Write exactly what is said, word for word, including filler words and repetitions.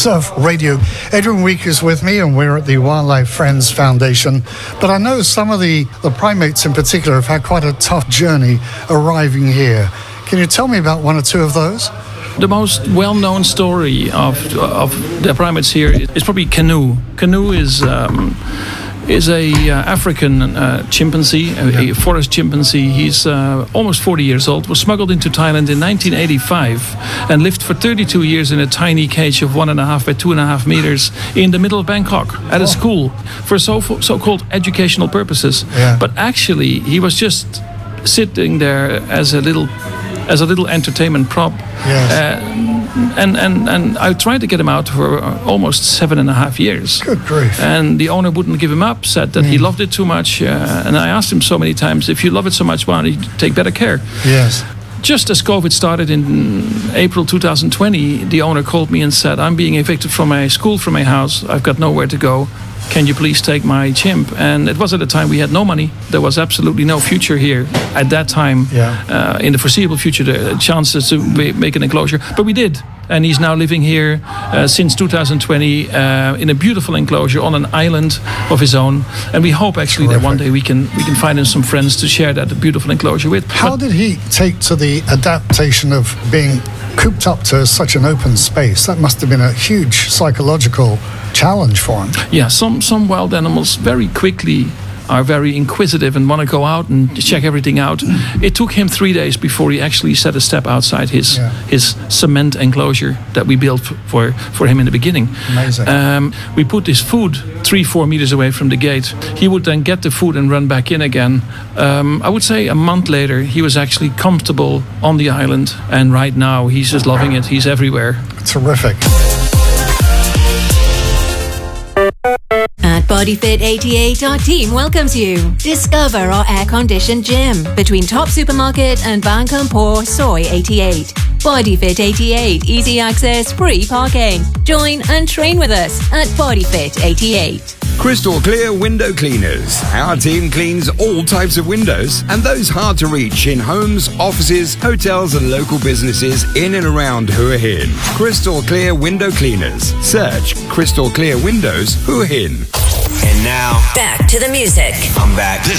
Surf Radio. Edwin Week is with me, and we're at the Wildlife Friends Foundation. But I know some of the, the primates in particular have had quite a tough journey arriving here. Can you tell me about one or two of those? The most well-known story of of the primates here is probably Canoe. Canoe is um, is a uh, African uh, chimpanzee, a, a forest chimpanzee. He's uh, almost forty years old. Was smuggled into Thailand in nineteen eighty-five and lived for thirty-two years in a tiny cage of one and a half by two and a half meters in the middle of Bangkok at a school for so so-called educational purposes. Yeah. But actually, he was just sitting there as a little. as a little entertainment prop. Yes. Uh, and, and, and I tried to get him out for almost seven and a half years. Good grief. And the owner wouldn't give him up, said that mm. he loved it too much. Uh, and I asked him so many times, if you love it so much, why don't you take better care? Yes. Just as COVID started in April two thousand twenty, the owner called me and said, I'm being evicted from my school, from my house. I've got nowhere to go. Can you please take my chimp? And it was at the time we had no money. There was absolutely no future here at that time. Yeah. Uh, in the foreseeable future, the chances to make an enclosure. But we did. And he's now living here uh, since two thousand twenty uh, in a beautiful enclosure on an island of his own. And we hope actually Terrific. that one day we can we can find him some friends to share that beautiful enclosure with. How but, did he take to the adaptation of being cooped up to such an open space? That must have been a huge psychological challenge for him. Yeah, some some wild animals very quickly are very inquisitive and want to go out and check everything out. It took him three days before he actually set a step outside his yeah. his cement enclosure that we built for for him in the beginning. Amazing. Um, we put his food three four meters away from the gate. He would then get the food and run back in again. Um, I would say a month later he was actually comfortable on the island, and right now he's just loving it. He's everywhere. Terrific. At BodyFit eighty-eight, our team welcomes you. Discover our air-conditioned gym between Top Supermarket and Ban Kampor Soy eighty-eight. BodyFit eighty-eight, easy access, free parking. Join and train with us at BodyFit eighty-eight. Crystal Clear Window Cleaners. Our team cleans all types of windows and those hard to reach in homes, offices, hotels and local businesses in and around Hua Hin. Crystal Clear Window Cleaners. Search Crystal Clear Windows Hua Hin. And now, back to the music. I'm back.